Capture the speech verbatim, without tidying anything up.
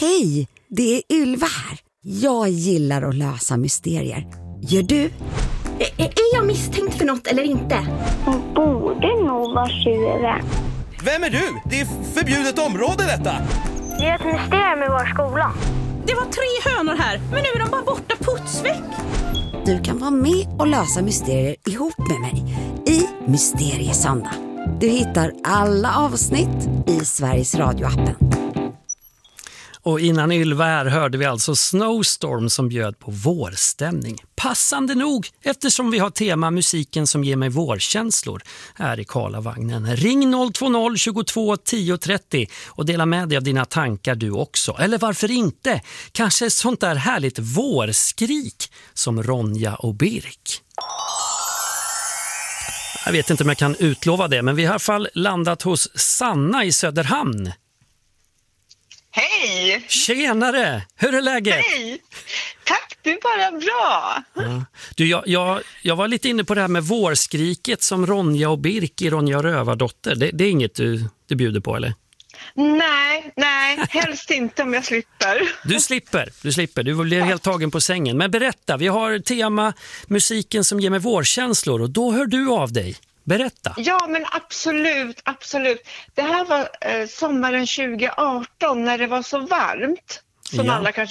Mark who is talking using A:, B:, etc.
A: Hej, det är Ylva här. Jag gillar att lösa mysterier. Gör du?
B: Är, är jag misstänkt för något eller inte?
C: Hon borde nog vara tjuven.
D: Vem är du? Det är förbjudet område detta.
C: Det är ett mysterium i vår skola.
B: Det var tre hönor här, men nu är de bara borta putsväck.
A: Du kan vara med och lösa mysterier ihop med mig i Mysteriesöndag. Du hittar alla avsnitt i Sveriges radioappen.
E: Och innan Ylva här hörde vi alltså Snowstorm som bjöd på vårstämning. Passande nog eftersom vi har tema musiken som ger mig vårkänslor här i Karlavagnen. Ring noll två noll tjugotvå tio trettio och dela med dig av dina tankar du också. Eller varför inte? Kanske sånt där härligt vårskrik som Ronja och Birk. Jag vet inte om jag kan utlova det, men vi har i alla fall landat hos Sanna i Söderhamn.
F: Hej!
E: Tjenare! Hur är läget?
F: Hej! Tack, det är bara bra.
E: Ja. Du, jag, jag, jag var lite inne på det här med vårskriket som Ronja och Birk i Ronja Rövardotter. Det, det är inget du, du bjuder på, eller?
F: Nej, nej, helst inte om jag slipper.
E: Du slipper, du slipper. Du blir helt tagen på sängen. Men berätta, vi har tema musiken som ger mig vårkänslor och då hör du av dig. Berätta.
F: Ja, men absolut, absolut. Det här var eh, sommaren tjugo arton när det var så varmt som
E: Ja.
F: alla kanske